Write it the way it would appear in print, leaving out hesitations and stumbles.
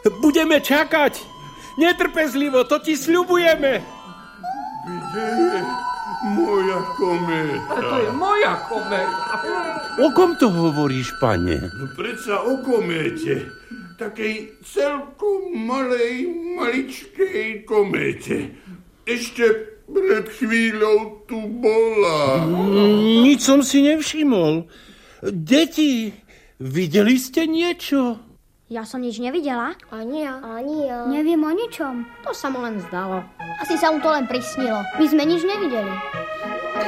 Budeme čakať. Netrpezlivo, to ti sľubujeme. Kde je moja kométa? To je moja kométa. O kom to hovoríš, pane? No predsa o kométe. Takej celkom maličkej kométe. Ešte pred chvíľou tu bola. Nič som si nevšimol. Deti, videli ste niečo? Ja som nič nevidela. Ani ja. Neviem o ničom. To sa mu len zdalo. Asi sa mu to len prisnilo. My sme nič nevideli.